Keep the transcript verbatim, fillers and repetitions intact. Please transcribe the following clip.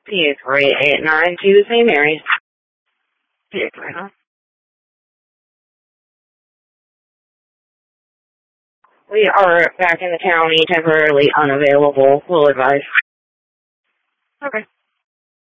P three eight nine to Saint Mary's. P three, huh? We are back in the county, temporarily unavailable. We'll advise. Okay.